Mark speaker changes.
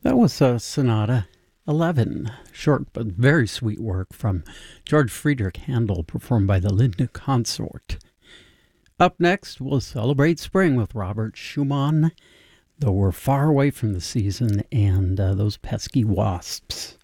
Speaker 1: That was Sonata 11, short but very sweet work from George Friedrich Handel, performed by the Linde Consort. Up next, we'll celebrate spring with Robert Schumann, though we're far away from the season and those pesky wasps.